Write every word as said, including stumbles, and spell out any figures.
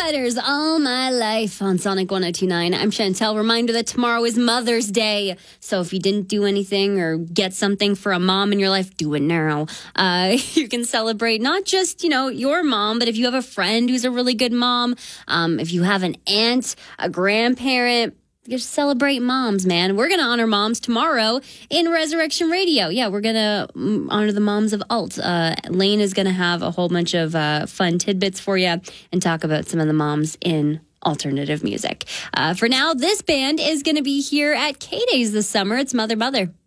Riders, All My Life on Sonic one oh two point nine. I'm Chantel. Reminder that tomorrow is Mother's Day. So if you didn't do anything or get something for a mom in your life, do it now. Uh, you can celebrate not just, you know, your mom, but if you have a friend who's a really good mom, um, if you have an aunt, a grandparent, just celebrate moms, man. We're going to honor moms tomorrow in Resurrection Radio. Yeah, we're going to honor the moms of alt. Uh, Lane is going to have a whole bunch of uh, fun tidbits for you and talk about some of the moms in alternative music. Uh, for now, this band is going to be here at K-Days this summer. It's Mother Mother.